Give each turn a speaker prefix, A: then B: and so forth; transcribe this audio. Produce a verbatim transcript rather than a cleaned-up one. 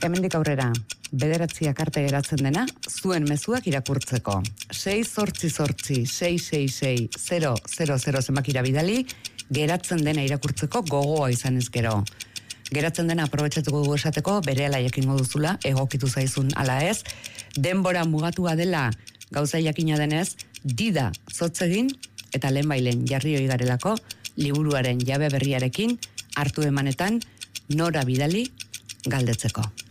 A: Hemendik aurrera, bederatziak arte geratzen dena, zuen mezuak irakurtzeko. sei zortzi zortzi, sei sei sei, zero zero zero zenbakira bidali, geratzen dena irakurtzeko gogoa izan ez gero. Geratzen dena aprobetxatuko dugu esateko, berehala jakingo duzula, egokitu zaizun ala ez, denbora mugatua dela gauza jakina denez, dida zotzegin eta lehenbailen jarri hoi garelako, liburuaren jabe berriarekin, hartu emanetan, nora bidali galdetzeko.